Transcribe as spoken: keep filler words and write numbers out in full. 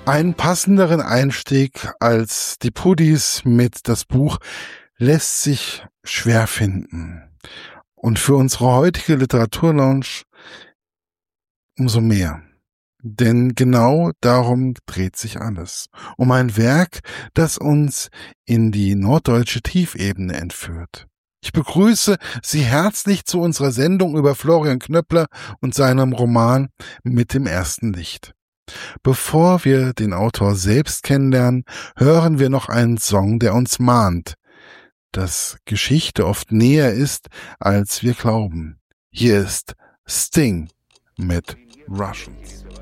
Einen passenderen Einstieg als die Puddies mit das Buch lässt sich schwer finden. Und für unsere heutige Literaturlounge umso mehr. Denn genau darum dreht sich alles. Um ein Werk, das uns in die norddeutsche Tiefebene entführt. Ich begrüße Sie herzlich zu unserer Sendung über Florian Knöppler und seinem Roman Mit dem ersten Licht. Bevor wir den Autor selbst kennenlernen, hören wir noch einen Song, der uns mahnt, dass Geschichte oft näher ist, als wir glauben. Hier ist Sting mit Russians.